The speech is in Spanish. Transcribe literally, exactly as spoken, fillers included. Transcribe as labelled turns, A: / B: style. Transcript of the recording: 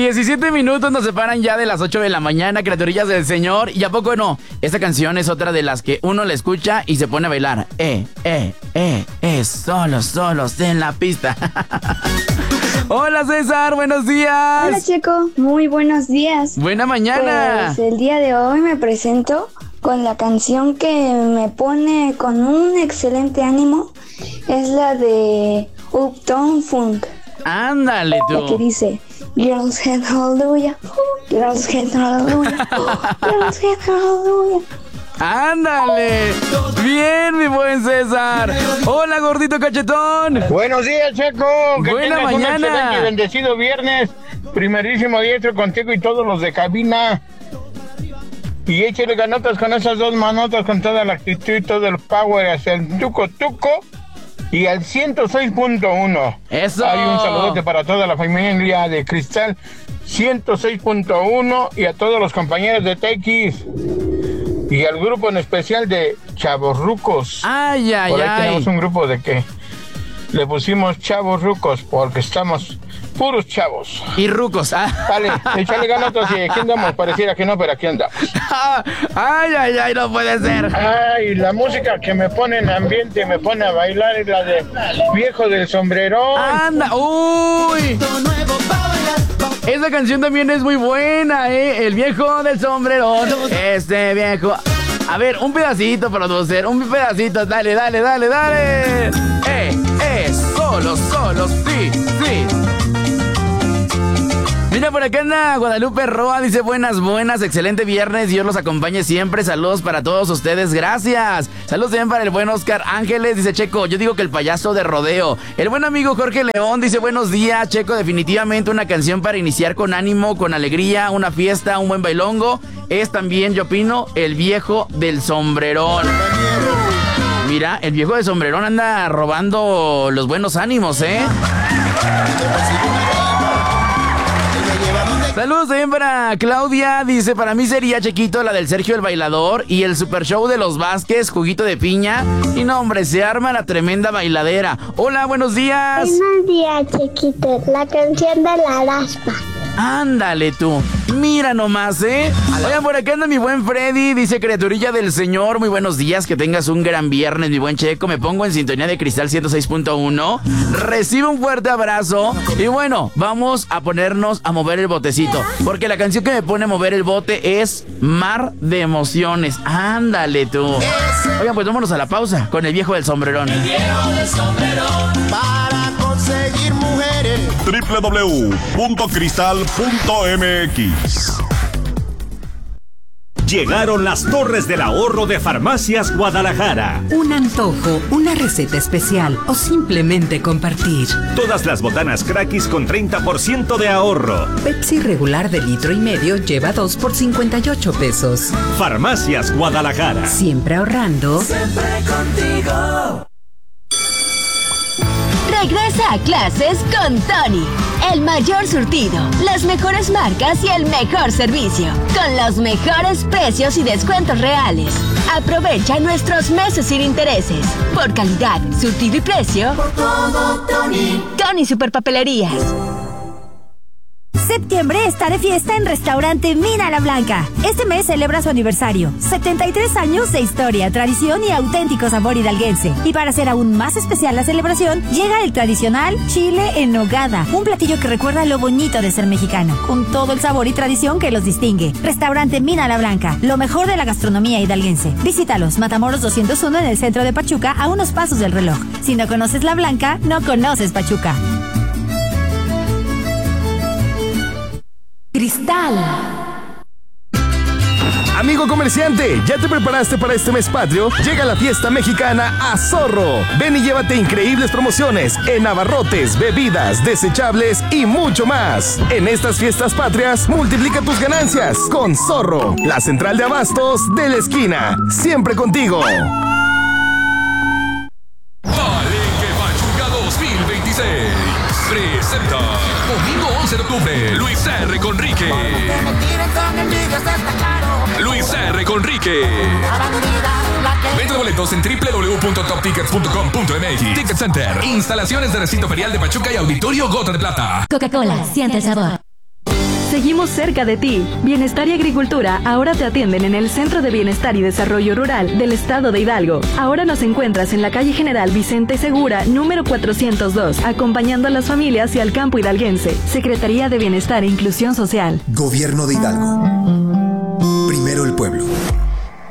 A: diecisiete minutos nos separan ya de las ocho de la mañana, criaturillas del Señor. ¿Y a poco no? Esta canción es otra de las que uno la escucha y se pone a bailar. Eh, eh, eh, eh, solos, solos en la pista. Hola César, buenos días.
B: Hola Checo, muy buenos días.
A: Buena mañana.
B: Pues el día de hoy me presento con la canción que me pone con un excelente ánimo. Es la de Uptown Funk.
A: Ándale tú.
B: La que dice Girls Head Hallelujah, Girls Head Hallelujah, Girls Head Hallelujah.
A: ¡Ándale! Bien, mi buen César. Hola, gordito cachetón.
C: Buenos días, Checo. Que
A: Buena
C: tengas
A: mañana.
C: un excelente y bendecido viernes. Primerísimo diestro contigo y todos los de cabina. Y échale ganotas con esas dos manotas, con toda la actitud y todo el power hacia el tuco tuco. Y al ciento seis punto uno.
A: Eso.
C: Hay un saludote para toda la familia de Cristal ciento seis punto uno y a todos los compañeros de T X. Y al grupo en especial de Chavorrucos.
A: Ay, ay,
C: Por ahí
A: ay.
C: tenemos un grupo de que le pusimos Chavorrucos porque estamos puros chavos.
A: Y rucos. Ah.
C: Dale, échale ganotas y aquí andamos. Pareciera que no, pero aquí andamos.
A: Ay, ay, ay, no puede ser.
C: Ay, la música que me pone en ambiente, me pone a bailar es la de Viejo del Sombrerón.
A: Anda, uy. Esa canción también es muy buena, ¿eh? El viejo del sombrerón. Este viejo. A ver, un pedacito, producer. Un pedacito. Dale, dale, dale, dale. Eh, eh, solo, solo, sí, sí. Mira, por acá anda Guadalupe Roa, dice buenas, buenas, excelente viernes, Dios los acompañe siempre, saludos para todos ustedes, gracias. Saludos también para el buen Oscar Ángeles, dice Checo, yo digo que el payaso de rodeo. El buen amigo Jorge León dice buenos días, Checo, definitivamente una canción para iniciar con ánimo, con alegría, una fiesta, un buen bailongo. Es también, yo opino, el viejo del sombrerón. Mira, el viejo del sombrerón anda robando los buenos ánimos, ¿eh? Saludos también para Claudia, dice, para mí sería Chequito la del Sergio el Bailador y el Super Show de los Vázquez, juguito de piña. Y no, hombre, se arma la tremenda bailadera. Hola, buenos días.
D: Buenos días, Chequito, la canción de la raspa.
A: Ándale tú, mira nomás, ¿eh? Oigan, por acá anda mi buen Freddy, dice criaturilla del Señor, muy buenos días, que tengas un gran viernes, mi buen Checo, me pongo en sintonía de Cristal ciento seis punto uno, recibe un fuerte abrazo, y bueno, vamos a ponernos a mover el botecito, porque la canción que me pone a mover el bote es Mar de Emociones, ándale tú. Oigan, pues vámonos a la pausa con el viejo del sombrerón.
E: El viejo del sombrerón, para conseguir mujeres.
F: doble u doble u doble u punto cristal punto m x.
G: Llegaron las Torres del Ahorro de Farmacias Guadalajara.
H: Un antojo, una receta especial o simplemente compartir.
G: Todas las botanas Crackis con treinta por ciento de ahorro.
H: Pepsi regular de litro y medio lleva dos por cincuenta y ocho pesos.
G: Farmacias Guadalajara.
H: Siempre ahorrando.
E: Siempre contigo.
I: Regresa a clases con Tony. El mayor surtido, las mejores marcas y el mejor servicio. Con los mejores precios y descuentos reales. Aprovecha nuestros meses sin intereses. Por calidad, surtido y precio.
E: Por todo, Tony.
I: Tony Superpapelerías.
J: Septiembre está de fiesta en Restaurante Mina La Blanca. Este mes celebra su aniversario. setenta y tres años de historia, tradición y auténtico sabor hidalguense. Y para hacer aún más especial la celebración, llega el tradicional chile en nogada. Un platillo que recuerda lo bonito de ser mexicano, con todo el sabor y tradición que los distingue. Restaurante Mina La Blanca, lo mejor de la gastronomía hidalguense. Visítalos, Matamoros doscientos uno en el centro de Pachuca, a unos pasos del reloj. Si no conoces La Blanca, no conoces Pachuca.
H: Cristal.
K: Amigo comerciante, ¿ya te preparaste para este mes patrio? Llega la fiesta mexicana a Zorro. Ven y llévate increíbles promociones en abarrotes, bebidas, desechables y mucho más. En estas fiestas patrias, multiplica tus ganancias con Zorro, la central de abastos de la esquina. Siempre contigo.
L: Palenque Pachuca dos mil veintiséis presenta domingo once de octubre Luis R. Conrique. Luis R. Conrique. Vende boletos en doble u doble u doble u punto top tickets punto com punto m x. Ticket Center. Instalaciones de recinto ferial de Pachuca y Auditorio Gota de Plata.
M: Coca-Cola, siente el sabor. seguimos cerca de ti. Bienestar y Agricultura ahora te atienden en el Centro de Bienestar y Desarrollo Rural del Estado de Hidalgo. Ahora nos encuentras en la calle General Vicente Segura, número cuatrocientos dos, acompañando a las familias y al campo hidalguense. Secretaría de Bienestar e Inclusión Social.
N: Gobierno de Hidalgo. Primero el pueblo.